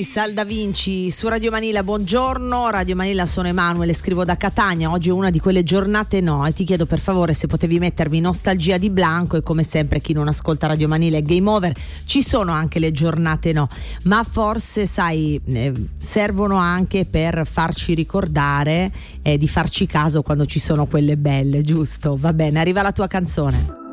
Sal Da Vinci su Radio Manila, buongiorno. Radio Manila, sono Emanuele, scrivo da Catania. Oggi è una di quelle giornate no, e ti chiedo per favore se potevi mettermi Nostalgia di Blanco. E come sempre, chi non ascolta Radio Manila è game over. Ci sono anche le giornate no, ma forse sai, servono anche per farci ricordare di farci caso quando ci sono quelle belle, giusto? Va bene, arriva la tua canzone.